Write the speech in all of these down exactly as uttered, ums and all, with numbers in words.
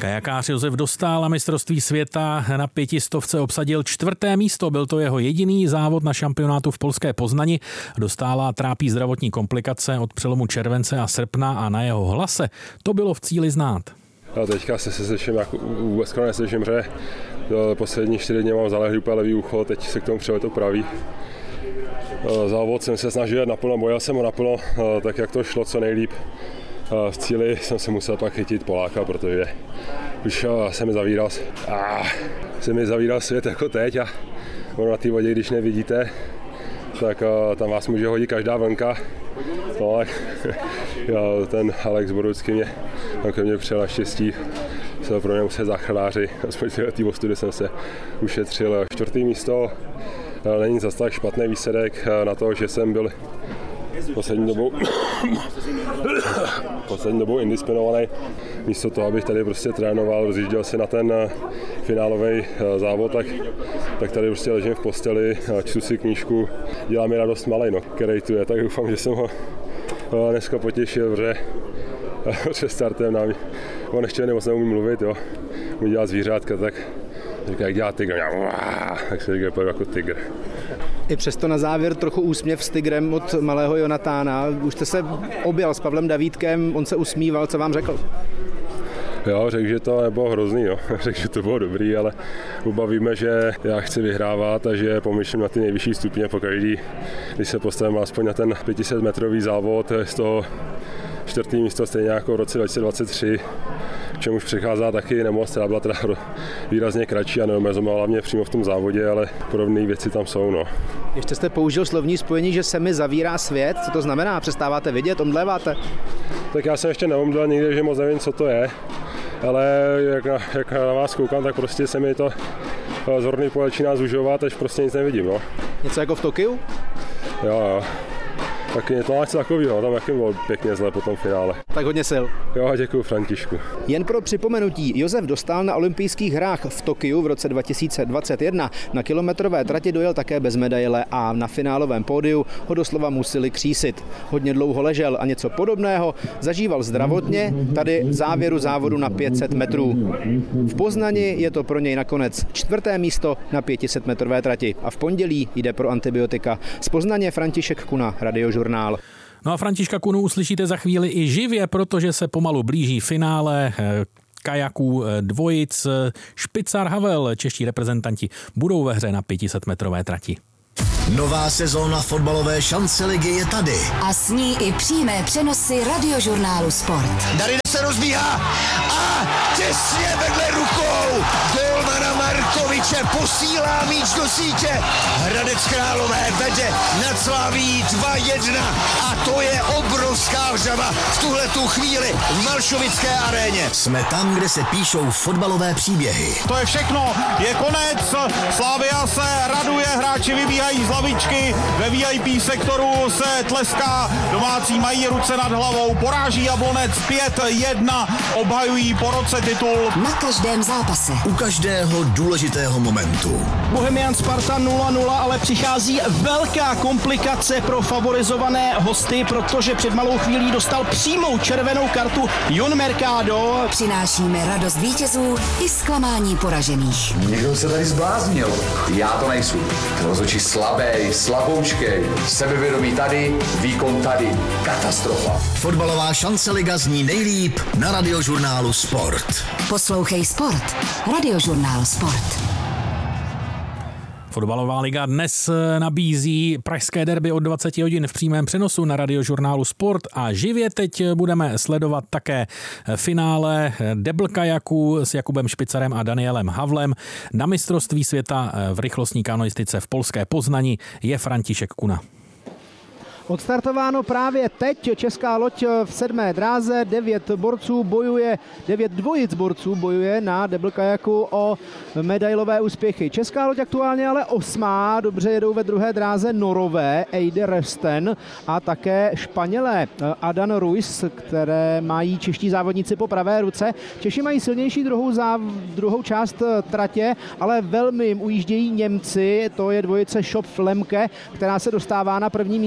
Kajakář Josef Dostál na mistrovství světa na pětistovce obsadil čtvrté místo. Byl to jeho jediný závod na šampionátu v polské Poznani. Dostála trápí zdravotní komplikace od přelomu července a srpna a na jeho hlase to bylo v cíli znát. A teďka se slyším, jako vůbec skoro neslyším, že poslední čtyři dny mám zalehlý úplně levý ucho, teď se k tomu přijde to pravý. Závod jsem se snažil jet naplno, bojil jsem ho naplno, tak jak to šlo co nejlíp. V cíli jsem se musel pak chytit Poláka, protože už se mi zavíral, ah, se mi zavíral svět jako teď a ono na té vodě, když nevidíte, tak tam vás může hodit každá vlnka. No, ale ten Alex Borucký mě, tam ke mně přijel naštěstí, se pro mě musel záchranáři, aspoň v té ostudy jsem se ušetřil. Čtvrtý místo není zase tak špatný výsledek na to, že jsem byl poslední dobou poslední dobou indisponovaný. Místo toho, abych tady prostě trénoval, rozjížděl si na ten finálový závod, tak, tak tady prostě ležím v posteli, čtu si knížku, dělá mi radost malej, no, který tu je, tak doufám, že jsem ho dneska potěšil, protože před startem nám, on ještě moc neumí mluvit, jo, mi dělá zvířátka, tak říká, jak dělá tygr, tak se říká jako tygr. I přesto na závěr trochu úsměv s tygrem od malého Jonatána. Už jste se objel s Pavlem Davídkem, on se usmíval, co vám řekl? Jo, řekl, že to nebylo hrozný, jo. Řekl, že to bylo dobrý, ale oba víme, že já chci vyhrávat a že pomýšlím na ty nejvyšší stupně pokaždý, když se postavím aspoň na ten pět set metrový závod, z toho čtvrtý místo stejně jako v roce dva tisíce dvacet tři, k čemuž přichází taky nemoc, která byla teda výrazně kratší a neomezovala mě přímo v tom závodě, ale podobné věci tam jsou. No. Ještě jste použil slovní spojení, že se mi zavírá svět, co to znamená? Přestáváte vidět, omdléváte? Tak já jsem ještě neomdlel nikdy, že moc nevím, co to je, ale jak na, jak na vás koukám, tak prostě se mi to zorný pole začíná zužovat, až prostě nic nevidím. No. Něco jako v Tokiu? Jo, jo. Tak je to něco takového, tam jaký bylo pěkně zle po tom finále. Tak hodně sil. Jo, děkuji Františku. Jen pro připomenutí, Josef Dostál na olympijských hrách v Tokiu v roce dva tisíce dvacet jedna na kilometrové trati dojel také bez medaile a na finálovém pódiu ho doslova museli křísit. Hodně dlouho ležel a něco podobného zažíval zdravotně tady v závěru závodu na pět set metrů. V Poznani je to pro něj nakonec čtvrté místo na pět set metrové trati a v pondělí jde pro antibiotika. Z Poznaně František Kuna, Radiožurnál. No a Františka Kunu uslyšíte za chvíli i živě, protože se pomalu blíží finále kajaků dvojic. Špicar Havel, čeští reprezentanti, budou ve hře na pět set metrové trati. Nová sezóna fotbalové šance ligy je tady. A s ní i přímé přenosy Radiožurnálu Sport. Darida se rozbíhá a těsně vedle rukou golmana Markoviče posílá míč do sítě. Hradec Králové vede nad Slaví dva jedna a to je obrovská vřava v tuhletu chvíli v Malšovické aréně. Jsme tam, kde se píšou fotbalové příběhy. To je všechno, je konec, Slavia se raduje, hráči vybíhají z lavičky, ve V I P sektoru se tleská, domácí mají ruce nad hlavou, poráží Jablonec pět jedna, obhajují po roce titul. Na každém zápase. U každého důležitého momentu. Bohemian Sparta nula nula, ale přichází velká komplikace pro favorizované hosty, protože před malou chvílí dostal přímou červenou kartu Jon Mercado. Přinášíme radost vítězů i zklamání poražených. Někdo se tady zbláznil. Já to nejsou. Rozhodčí slabý, slaboučkej, sebevědomí tady, výkon tady. Katastrofa. Fotbalová šance liga zní nejlíp na Radiožurnálu Sport. Poslouchej Sport. Radiožurnál Sport. Fotbalová liga dnes nabízí pražské derby od dvacet hodin v přímém přenosu na Radiožurnálu Sport a živě teď budeme sledovat také finále debl kajaků s Jakubem Špicarem a Danielem Havlem. Na mistrovství světa v rychlostní kanoistice v polské Poznani je František Kuna. Odstartováno právě teď, česká loď v sedmé dráze, devět borců bojuje, devět dvojic borců bojuje na debl kajaku o medailové úspěchy. Česká loď aktuálně ale osmá, dobře jedou ve druhé dráze Norové, Eide Resten a také Španělé Adan Ruiz, které mají čeští závodníci po pravé ruce. Češi mají silnější druhou, záv, druhou část tratě, ale velmi jim ujíždějí Němci, to je dvojice Schopf Lemke, která se dostává na první místo a Češi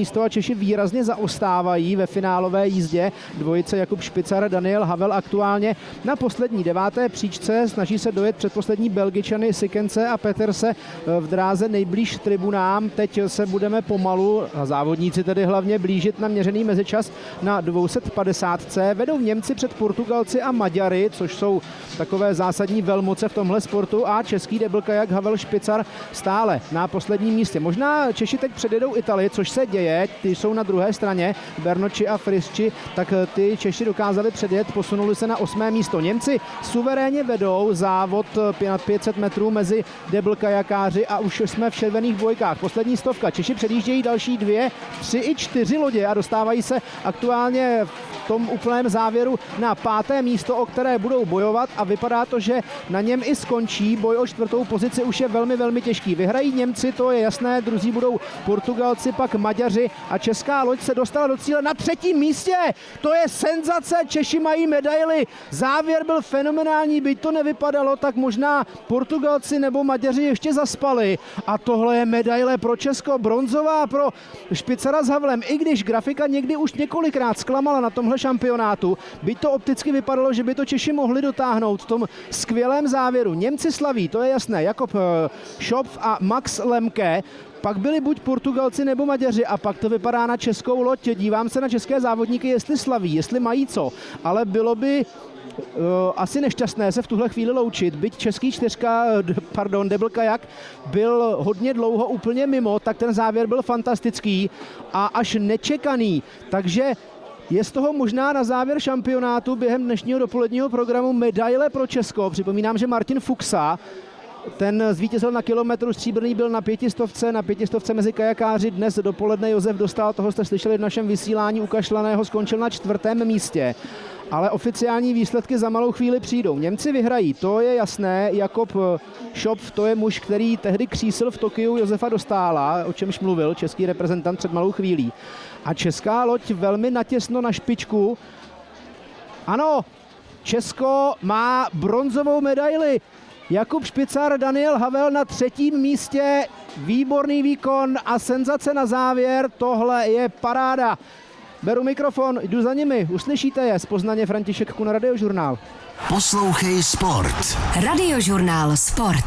Češi výrazně zaostávají ve finálové jízdě. Dvojice Jakub Špicar, Daniel Havel aktuálně na poslední deváté příčce. Snaží se dojet předposlední Belgičany Sikence a Peterse v dráze nejblíž tribunám. Teď se budeme pomalu, a závodníci tedy hlavně, blížit na měřený mezičas na dvě stě padesát. Vedou Němci před Portugalci a Maďary, což jsou takové zásadní velmoce v tomhle sportu, a český deblkajak Havel Špicar stále na posledním místě. Možná Češi teď předjedou Italii, což se děje, ty jsou na druhé straně, Bernocchi a Frischi, tak ty Češi dokázali předjet, posunuli se na osmé místo. Němci suverénně vedou závod nad pět set metrů mezi deblkajakáři a už jsme v červených dvojkách. Poslední stovka, Češi předjíždějí další dvě, tři i čtyři lodě a dostávají se aktuálně v tom úplném závěru na páté místo, o které budou bojovat, a vypadá to, že na něm i skončí. Boj o čtvrtou pozici už je velmi, velmi těžký. Vyhrají Němci, to je jasné, druzí budou Portugalci, pak Maďaři a česká loď se dostala do cíle na třetím místě. To je senzace, Češi mají medaili. Závěr byl fenomenální, byť to nevypadalo, tak možná Portugalci nebo Maďaři ještě zaspali. A tohle je medaile pro Česko, bronzová pro Špicara s Havlem, i když grafika někdy už několikrát zklamala na tomhle šampionátu, byť to opticky vypadalo, že by to Češi mohli dotáhnout v tom skvělém závěru. Němci slaví, to je jasné, Jakob Schopf a Max Lemke. Pak byli buď Portugalci nebo Maďaři a pak to vypadá na českou loď. Dívám se na české závodníky, jestli slaví, jestli mají co, ale bylo by Uh, asi nešťastné se v tuhle chvíli loučit, byť český čtyřka, pardon, deblkajak byl hodně dlouho úplně mimo, tak ten závěr byl fantastický a až nečekaný, takže je z toho možná na závěr šampionátu během dnešního dopoledního programu medaile pro Česko. Připomínám, že Martin Fuchsa, ten zvítězil na kilometru stříbrný, byl na pětistovce, na pětistovce mezi kajakáři. Dnes dopoledne Josef Dostál, toho jste slyšeli v našem vysílání ukašlaného, skončil na čtvrtém místě. Ale oficiální výsledky za malou chvíli přijdou. Němci vyhrají, to je jasné. Jakob Schopf, to je muž, který tehdy křísil v Tokiu Josefa Dostála, o čemž mluvil český reprezentant před malou chvílí. A česká loď velmi natěsno na špičku. Ano, Česko má bronzovou medaili. Jakub Špicar, Daniel Havel na třetím místě. Výborný výkon a senzace na závěr. Tohle je paráda. Beru mikrofon, jdu za nimi, uslyšíte je. Z Poznaně František Kuna, Radiožurnál. Poslouchej Sport. Radiožurnál Sport.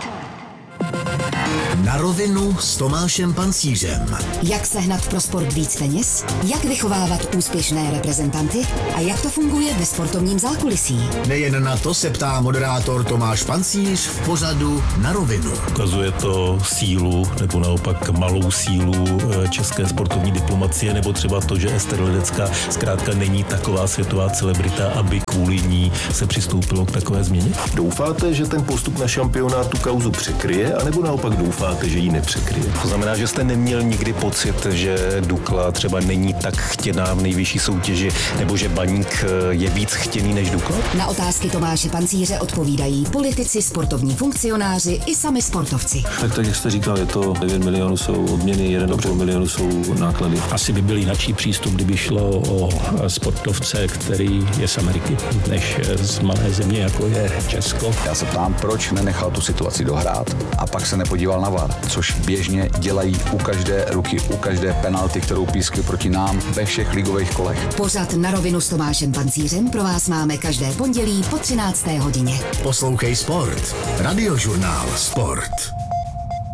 Na rovinu s Tomášem Pancířem. Jak sehnat pro sport víc peněz? Jak vychovávat úspěšné reprezentanty? A jak to funguje ve sportovním zákulisí? Nejen na to se ptá moderátor Tomáš Pancíř v pořadu Na rovinu. Ukazuje to sílu, nebo naopak malou sílu české sportovní diplomacie, nebo třeba to, že Ester Ledecká zkrátka není taková světová celebrita, aby kvůli ní se přistoupilo k takové změně? Doufáte, že ten postup na šampionát tu kauzu překryje, anebo naopak doufáte, že ji nepřekryje? To znamená, že jste neměl nikdy pocit, že Dukla třeba není tak chtěná v nejvyšší soutěži, nebo že Baník je víc chtěný než Dukla? Na otázky Tomáše Pancíře odpovídají politici, sportovní funkcionáři i sami sportovci. Tak, tak jak jste říkal, je to devět milionů jsou odměny, jeden a půl milionu jsou náklady. Asi by byl jináčí přístup, kdyby šlo o sportovce, který je z Ameriky, než z malé země, jako je Česko. Já se ptám, proč nenechal tu situaci dohrát a pak se nepodíval na V A R, což běžně dělají u každé ruky, u každé penalty, kterou pískli proti nám ve všech ligových kolech. Pořad Na rovinu s Tomášem Pancířem pro vás máme každé pondělí po třinácté hodině. Poslouchej Sport. Radiožurnál Sport.